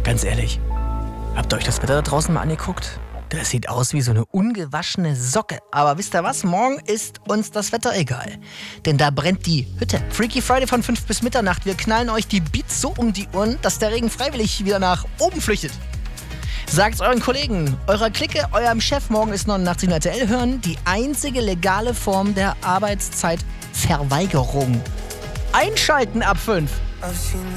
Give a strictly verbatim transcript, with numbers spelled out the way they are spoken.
Ganz ehrlich, habt ihr euch das Wetter da draußen mal angeguckt? Das sieht aus wie so eine ungewaschene Socke. Aber wisst ihr was? Morgen ist uns das Wetter egal. Denn da brennt die Hütte. Freaky Friday von fünf bis Mitternacht. Wir knallen euch die Beats so um die Ohren, dass der Regen freiwillig wieder nach oben flüchtet. Sagt's euren Kollegen, eurer Clique, eurem Chef, morgen ist neunundachtzig R T L hören, die einzige legale Form der Arbeitszeitverweigerung. Einschalten ab fünf.